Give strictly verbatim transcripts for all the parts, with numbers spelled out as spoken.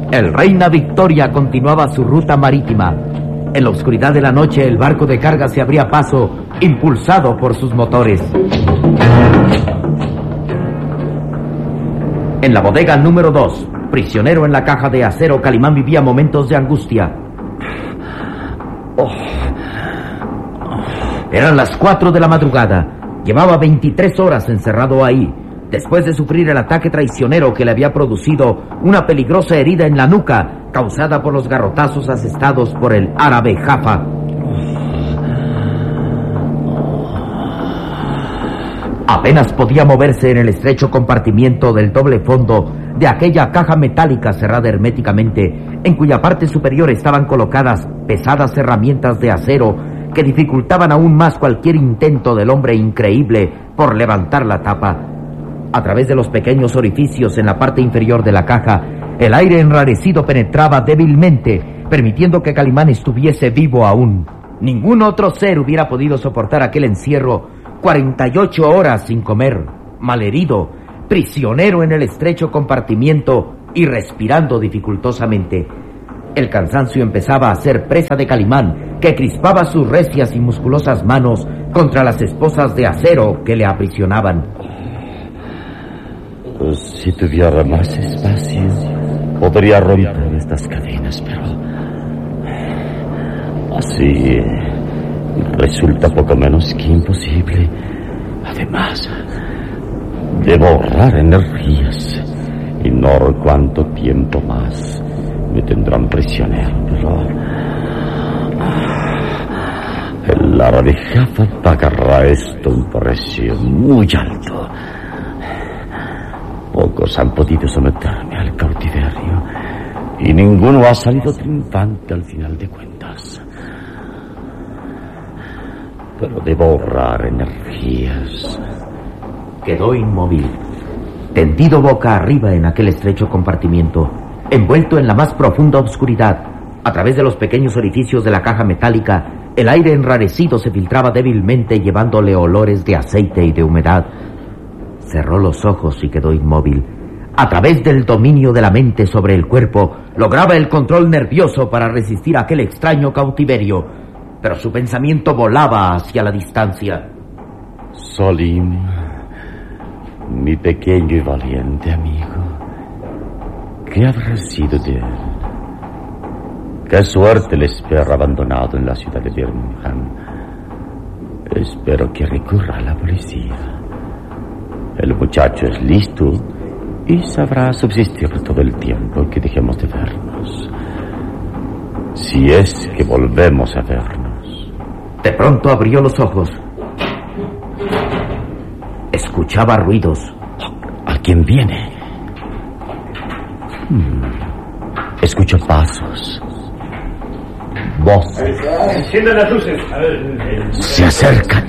El Reina Victoria continuaba su ruta marítima. En la oscuridad de la noche, el barco de carga se abría paso, impulsado por sus motores. En la bodega número dos, prisionero en la caja de acero, Calimán vivía momentos de angustia. Oh. Eran las cuatro de la madrugada. Llevaba veintitrés horas encerrado ahí, después de sufrir el ataque traicionero que le había producido una peligrosa herida en la nuca, causada por los garrotazos asestados por el árabe Jaffa. Apenas podía moverse en el estrecho compartimiento del doble fondo de aquella caja metálica cerrada herméticamente, en cuya parte superior estaban colocadas pesadas herramientas de acero que dificultaban aún más cualquier intento del hombre increíble por levantar la tapa. A través de los pequeños orificios en la parte inferior de la caja, el aire enrarecido penetraba débilmente, permitiendo que Calimán estuviese vivo aún. Ningún otro ser hubiera podido soportar aquel encierro cuarenta y ocho horas sin comer, malherido, prisionero en el estrecho compartimiento y respirando dificultosamente. El cansancio empezaba a ser presa de Calimán, que crispaba sus recias y musculosas manos contra las esposas de acero que le aprisionaban. Si tuviera más espacio, podría romper estas cadenas, pero así resulta poco menos que imposible. Además, debo ahorrar energías. Ignoro cuánto tiempo más me tendrán prisionero, pero el árabe Jaffa pagará esto un precio muy alto. Pocos han podido someterme al cautiverio y ninguno ha salido triunfante al final de cuentas. Pero debo ahorrar energías. Quedó inmóvil, tendido boca arriba en aquel estrecho compartimiento, envuelto en la más profunda oscuridad. A través de los pequeños orificios de la caja metálica, el aire enrarecido se filtraba débilmente, llevándole olores de aceite y de humedad. Cerró los ojos y quedó inmóvil. A través del dominio de la mente sobre el cuerpo, lograba el control nervioso para resistir aquel extraño cautiverio, pero su pensamiento volaba hacia la distancia. Solim, mi pequeño y valiente amigo, ¿qué habrá sido de él? Qué suerte le espera abandonado en la ciudad de Birmingham. Espero que recurra a la policía. El muchacho es listo y sabrá subsistir todo el tiempo que dejemos de vernos. Si es que volvemos a vernos. De pronto abrió los ojos. Escuchaba ruidos. ¿Alguien viene? Hmm. Escucho pasos. Voces. Enciendan las luces. Se acercan.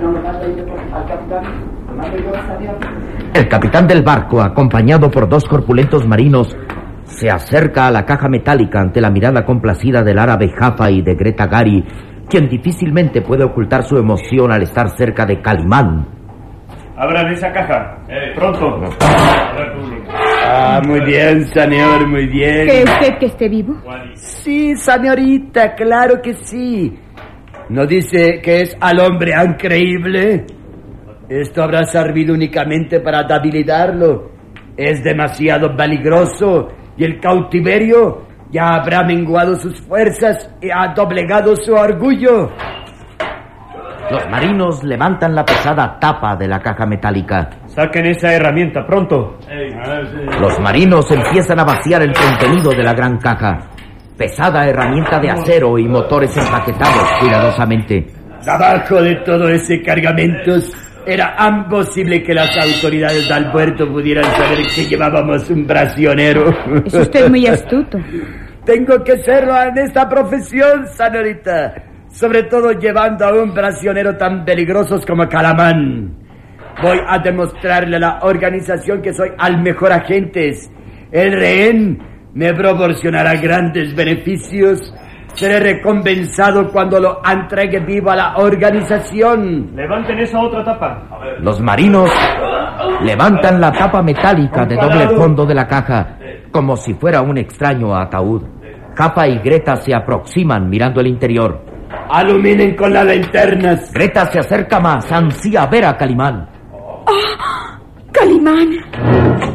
El capitán del barco, acompañado por dos corpulentos marinos, se acerca a la caja metálica ante la mirada complacida del árabe Jaffa y de Greta Gary, quien difícilmente puede ocultar su emoción al estar cerca de Calimán. Abran esa caja. Eh, pronto. Ah, muy bien, señor, muy bien. ¿Cree usted que esté vivo? Sí, señorita, claro que sí. ¿No dice que es al hombre increíble? Esto habrá servido únicamente para debilitarlo. Es demasiado peligroso y el cautiverio ya habrá menguado sus fuerzas y ha doblegado su orgullo. Los marinos levantan la pesada tapa de la caja metálica. Saquen esa herramienta, pronto. Los marinos empiezan a vaciar el contenido de la gran caja. Pesada herramienta de acero y motores empaquetados cuidadosamente. Abajo de todo ese cargamentos era imposible que las autoridades del puerto pudieran saber que llevábamos un prisionero. Es usted muy astuto. Tengo que serlo en esta profesión, señorita. Sobre todo llevando a un prisionero tan peligroso como Calimán. Voy a demostrarle a la organización que soy el mejor agente. El rehén me proporcionará grandes beneficios. Seré recompensado cuando lo entregue vivo a la organización. Levanten esa otra tapa. Los marinos levantan la tapa metálica de doble fondo de la caja como si fuera un extraño ataúd. Jaffa y Greta se aproximan mirando el interior. Aluminen con las linternas. Greta se acerca más, ansía ver a Calimán. ¡Oh! ¡Calimán!